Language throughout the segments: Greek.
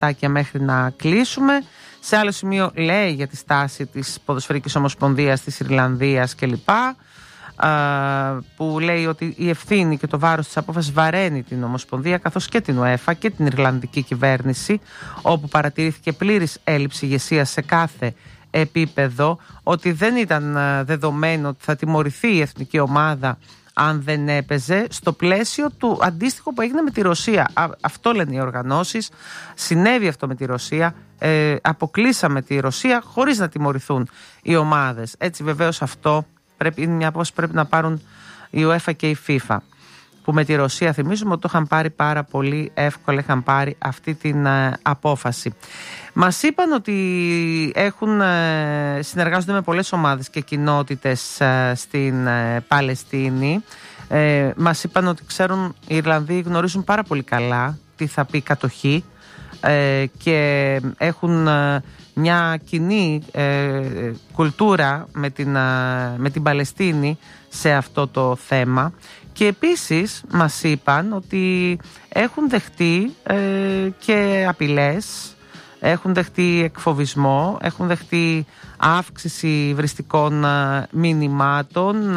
λεπτάκια μέχρι να κλείσουμε. Σε άλλο σημείο λέει για τη στάση της Ποδοσφαιρικής Ομοσπονδίας της Ιρλανδίας κλπ. Που λέει ότι η ευθύνη και το βάρος της απόφασης βαραίνει την Ομοσπονδία καθώς και την UEFA και την Ιρλανδική κυβέρνηση, όπου παρατηρήθηκε πλήρης έλλειψη ηγεσίας σε κάθε επίπεδο, ότι δεν ήταν δεδομένο ότι θα τιμωρηθεί η εθνική ομάδα αν δεν έπαιζε, στο πλαίσιο του αντίστοιχου που έγινε με τη Ρωσία. Αυτό λένε οι οργανώσεις. Συνέβη αυτό με τη Ρωσία. Αποκλείσαμε τη Ρωσία χωρίς να τιμωρηθούν οι ομάδες. Έτσι βεβαίως αυτό είναι μια απόφαση που πρέπει να πάρουν η UEFA και η FIFA, που με τη Ρωσία θυμίζουμε ότι το είχαν πάρει πάρα πολύ εύκολα, είχαν πάρει αυτή την απόφαση. Μας είπαν ότι συνεργάζονται με πολλές ομάδες και κοινότητες στην Παλαιστίνη. Μας είπαν ότι ξέρουν, οι Ιρλανδοί γνωρίζουν πάρα πολύ καλά τι θα πει κατοχή και έχουν μια κοινή κουλτούρα με την Παλαιστίνη σε αυτό το θέμα. Και επίσης μας είπαν ότι έχουν δεχτεί και απειλές, έχουν δεχτεί εκφοβισμό, έχουν δεχτεί αύξηση βριστικών μηνυμάτων.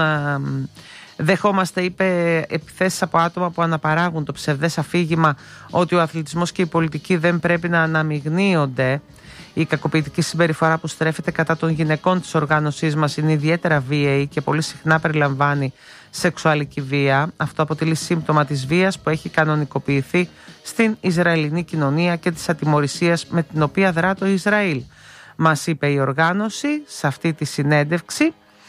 Δεχόμαστε, είπε, επιθέσεις από άτομα που αναπαράγουν το ψευδές αφήγημα ότι ο αθλητισμός και η πολιτική δεν πρέπει να αναμειγνύονται. Η κακοποιητική συμπεριφορά που στρέφεται κατά των γυναικών της οργάνωσής μας είναι ιδιαίτερα βίαιη και πολύ συχνά περιλαμβάνει σεξουαλική βία. Αυτό αποτελεί σύμπτωμα της βίας που έχει κανονικοποιηθεί στην Ισραηλινή κοινωνία και της ατιμωρησίας με την οποία δρά το Ισραήλ, μας είπε η οργάνωση σε αυτή τη συνέντευξη.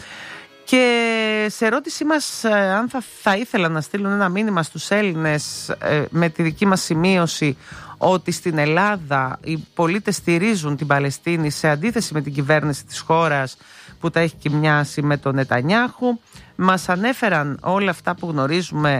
Και σε ερώτησή μας αν θα ήθελα να στείλουν ένα μήνυμα στους Έλληνες με τη δική μας σημείωση ότι στην Ελλάδα οι πολίτες στηρίζουν την Παλαιστίνη σε αντίθεση με την κυβέρνηση της χώρας που τα έχει κοιμιάσει με τον Νετανιάχου, μας ανέφεραν όλα αυτά που γνωρίζουμε,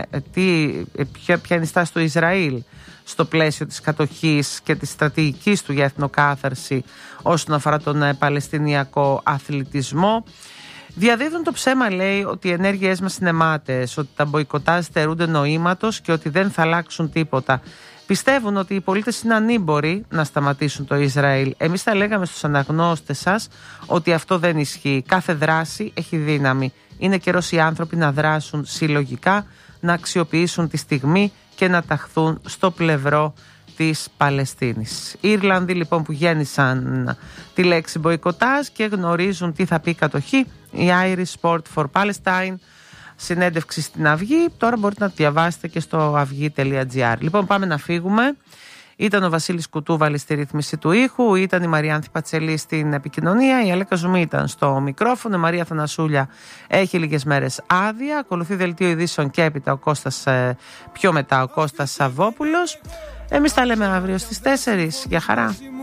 ποια είναι η στάση του Ισραήλ στο πλαίσιο της κατοχής και της στρατηγικής του για εθνοκάθαρση όσον αφορά τον παλαιστινιακό αθλητισμό. Διαδίδουν το ψέμα, λέει, ότι οι ενέργειές μας είναι μάταιες, ότι τα μποϊκοτάζ στερούνται νοήματος και ότι δεν θα αλλάξουν τίποτα. Πιστεύουν ότι οι πολίτες είναι ανήμποροι να σταματήσουν το Ισραήλ. Εμείς θα λέγαμε στους αναγνώστες σας ότι αυτό δεν ισχύει. Κάθε δράση έχει δύναμη. Είναι καιρός οι άνθρωποι να δράσουν συλλογικά, να αξιοποιήσουν τη στιγμή και να ταχθούν στο πλευρό της Παλαιστίνης. Οι Ιρλανδοί λοιπόν που γέννησαν τη λέξη μποϊκοτάζ και γνωρίζουν τι θα πει κατοχή, η Irish Sport for Palestine, συνέντευξη στην Αυγή, τώρα μπορείτε να τη διαβάσετε και στο αυγή.gr. Λοιπόν, πάμε να φύγουμε. Ήταν ο Βασίλης Κουτούβαλης στη ρύθμιση του ήχου, ήταν η Μαριάνθη Πατσελή στην επικοινωνία, η Αλέκα Ζουμή ήταν στο μικρόφωνο, η Μαρία Θανασούλια έχει λίγες μέρες άδεια, ακολουθεί δελτίο ειδήσεων και έπειτα πιο μετά ο Κώστας Σαββόπουλος. Εμείς τα λέμε αύριο στις 4. Γεια χαρά.